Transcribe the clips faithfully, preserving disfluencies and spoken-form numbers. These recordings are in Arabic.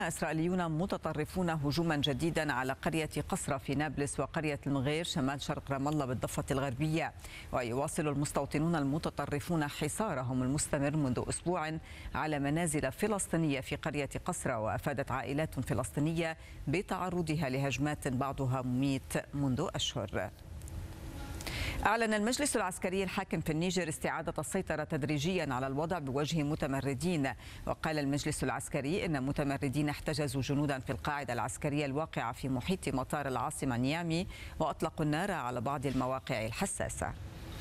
إسرائيليون متطرفون هجوما جديدا على قرية قصرة في نابلس وقرية المغير شمال شرق رام الله بالضفة الغربية. ويواصل المستوطنون المتطرفون حصارهم المستمر منذ أسبوع على منازل فلسطينية في قرية قصرة. وأفادت عائلات فلسطينية بتعرضها لهجمات بعضها مميت منذ أشهر. أعلن المجلس العسكري الحاكم في النيجر استعادة السيطرة تدريجيا على الوضع بوجه متمردين. وقال المجلس العسكري إن متمردين احتجزوا جنودا في القاعدة العسكرية الواقعة في محيط مطار العاصمة نيامي وأطلقوا النار على بعض المواقع الحساسة.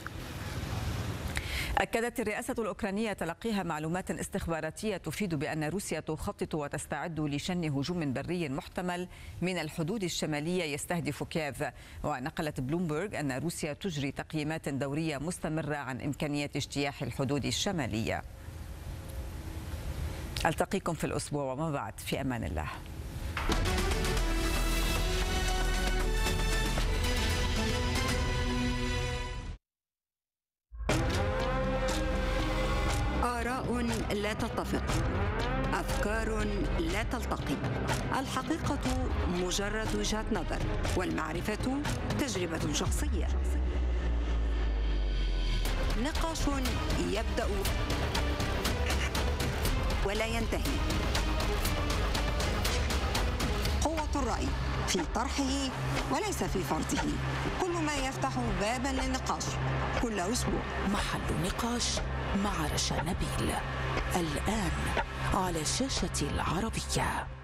أكدت الرئاسة الأوكرانية تلقيها معلومات استخباراتية تفيد بأن روسيا تخطط وتستعد لشن هجوم بري محتمل من الحدود الشمالية يستهدف كييف. ونقلت بلومبرغ أن روسيا تجري تقييمات دورية مستمرة عن إمكانية اجتياح الحدود الشمالية. ألتقيكم في الأسبوع وما بعد، في أمان الله. آراء لا تتفق، أفكار لا تلتقي، الحقيقة مجرد وجهة نظر، والمعرفة تجربة شخصية. نقاش يبدأ ولا ينتهي. قوة الرأي في طرحه وليس في فرضه، كل ما يفتح بابا للنقاش كل أسبوع. محل نقاش مع رشا نبيل، الآن على شاشة العربية.